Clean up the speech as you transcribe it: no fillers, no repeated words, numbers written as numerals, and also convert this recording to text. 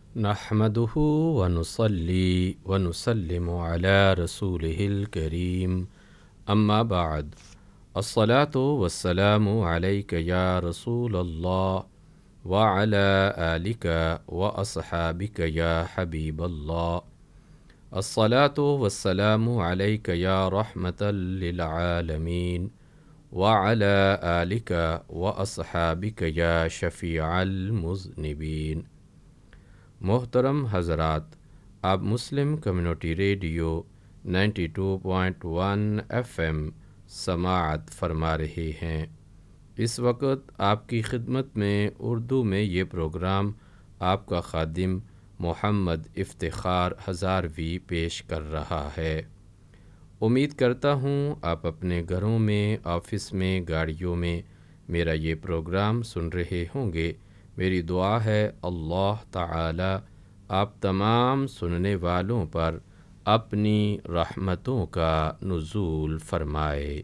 نحمده ونصلي ونسلم على رسوله الكريم اما بعد الصلاة والسلام عليك يا رسول الله وعلى آلك وأصحابك يا حبيب الله الصلاة والسلام عليك يا رحمة للعالمين وعلى آلك وأصحابك يا شفيع المذنبين۔ محترم حضرات، آپ مسلم کمیونٹی ریڈیو 92.1 ایف ایم سماعت فرما رہے ہیں۔ اس وقت آپ کی خدمت میں اردو میں یہ پروگرام آپ کا خادم محمد افتخار ہزاروی پیش کر رہا ہے۔ امید کرتا ہوں آپ اپنے گھروں میں، آفس میں، گاڑیوں میں میرا یہ پروگرام سن رہے ہوں گے۔ میری دعا ہے اللہ تعالی آپ تمام سننے والوں پر اپنی رحمتوں کا نزول فرمائے۔